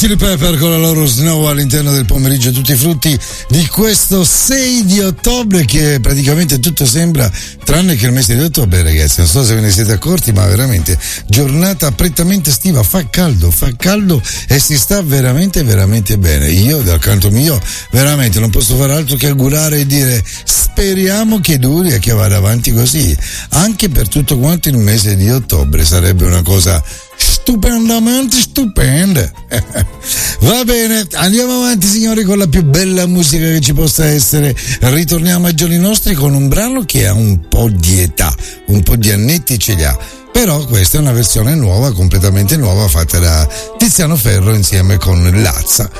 Chili Pepper con la loro Snow all'interno del pomeriggio, tutti i frutti di questo 6 di ottobre che praticamente tutto sembra tranne che il mese di ottobre, ragazzi. Non so se ve ne siete accorti, ma veramente giornata prettamente estiva, fa caldo e si sta veramente bene. Io dal canto mio veramente non posso fare altro che augurare e dire speriamo che duri e che vada avanti così anche per tutto quanto il mese di ottobre. Sarebbe una cosa stupendamente stupenda. Va bene, andiamo avanti signori con la più bella musica che ci possa essere. Ritorniamo ai giorni nostri con un brano che ha un po' di età, un po' di annetti ce li ha, però questa è una versione nuova, completamente nuova, fatta da Tiziano Ferro insieme con Lazza.